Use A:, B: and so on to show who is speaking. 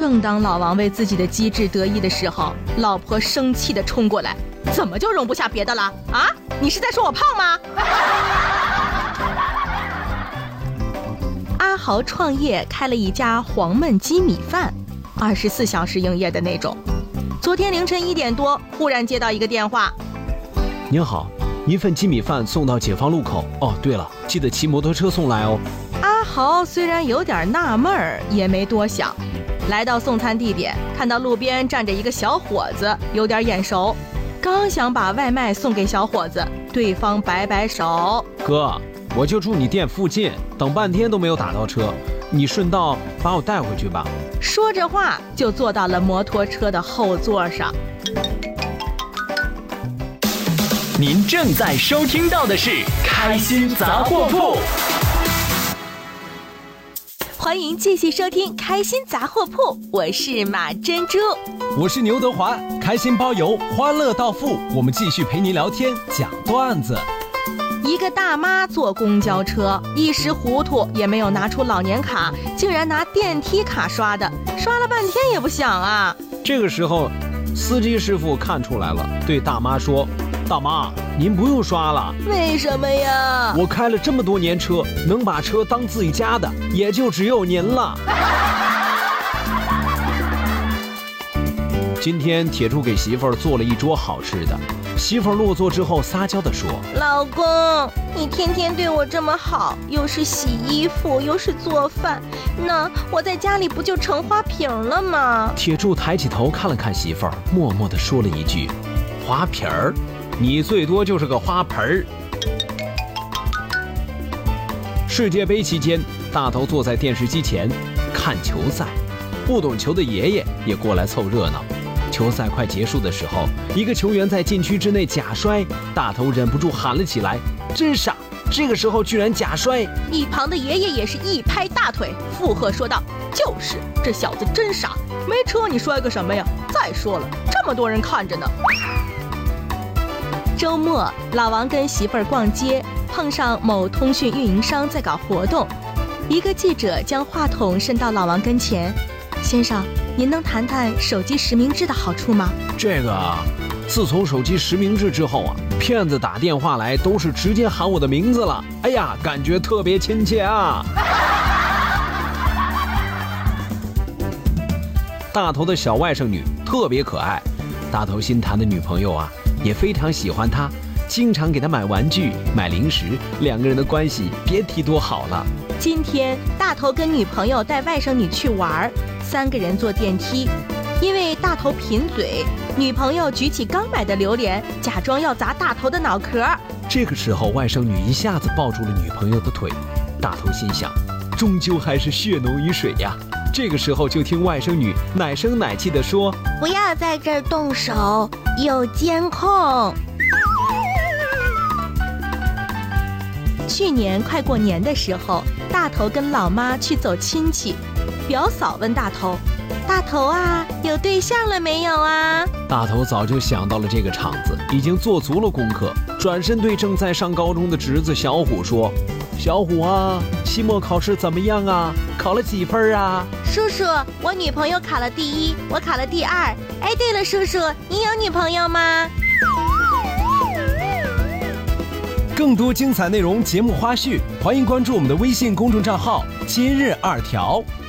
A: 正当老王为自己的机智得意的时候，老婆生气地冲过来：“怎么就容不下别的了？啊，你是在说我胖吗？”阿豪创业开了一家黄焖鸡米饭，24小时营业的那种。昨天凌晨1点多，忽然接到一个电话：“
B: 您好，一份鸡米饭送到解放路口。哦，对了，记得骑摩托车送来哦。”
A: 阿豪虽然有点纳闷儿，也没多想，来到送餐地点，看到路边站着一个小伙子，有点眼熟，刚想把外卖送给小伙子，对方摆摆手：“
B: 哥，我就住你店附近，等半天都没有打到车，你顺道把我带回去吧。”
A: 说着话就坐到了摩托车的后座上。
C: 您正在收听到的是开心杂货铺。
A: 欢迎继续收听开心杂货铺，我是马珍珠，
D: 我是牛德华，开心包邮，欢乐到付，我们继续陪您聊天讲段子。
A: 一个大妈坐公交车，一时糊涂也没有拿出老年卡，竟然拿电梯卡刷的，刷了半天也不响啊。
B: 这个时候司机师傅看出来了，对大妈说：“大妈，您不用刷了。”“
A: 为什么呀？”“
B: 我开了这么多年车，能把车当自己家的也就只有您了。”今天铁柱给媳妇儿做了一桌好吃的，媳妇儿落座之后撒娇地说：“
A: 老公，你天天对我这么好，又是洗衣服又是做饭，那我在家里不就成花瓶了吗？”
B: 铁柱抬起头看了看媳妇儿，默默地说了一句：“花瓶儿，你最多就是个花盆儿。”世界杯期间，大头坐在电视机前看球赛，不懂球的爷爷也过来凑热闹。球赛快结束的时候，一个球员在禁区之内假摔，大头忍不住喊了起来：“真傻！这个时候居然假摔！”
A: 一旁的爷爷也是一拍大腿，附和说道：“就是这小子真傻，没车你摔个什么呀？再说了，这么多人看着呢。”周末，老王跟媳妇儿逛街，碰上某通讯运营商在搞活动，一个记者将话筒伸到老王跟前：“先生，您能谈谈手机实名制的好处吗？”“
B: 这个，自从手机实名制之后啊，骗子打电话来都是直接喊我的名字了，哎呀，感觉特别亲切啊。”大头的小外甥女特别可爱，大头新谈的女朋友啊也非常喜欢他，经常给他买玩具买零食，两个人的关系别提多好了。
A: 今天大头跟女朋友带外甥女去玩，3个人坐电梯，因为大头贫嘴，女朋友举起刚买的榴莲，假装要砸大头的脑壳。
B: 这个时候外甥女一下子抱住了女朋友的腿，大头心想，终究还是血浓于水呀。这个时候就听外甥女奶声奶气地说：“
A: 不要在这儿动手，有监控。”去年快过年的时候，大头跟老妈去走亲戚，表嫂问大头：“大头啊，有对象了没有啊？”
B: 大头早就想到了这个场子，已经做足了功课，转身对正在上高中的侄子小虎说：“小虎啊，期末考试怎么样啊？考了几分啊？”“
A: 叔叔，我女朋友考了第1，我考了第2。哎，对了，叔叔，你有女朋友吗？”
D: 更多精彩内容、节目花絮，欢迎关注我们的微信公众账号“今日2条”。